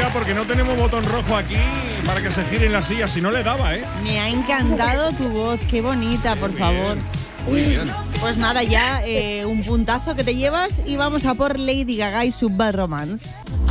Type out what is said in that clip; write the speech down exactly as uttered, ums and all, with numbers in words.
Mira, porque no tenemos botón rojo aquí para que se giren las sillas, si no le daba, ¿eh? Me ha encantado tu voz, qué bonita, por Muy favor. bien, muy bien. Pues nada, ya eh, un puntazo que te llevas y vamos a por Lady Gaga y su Bad Romance.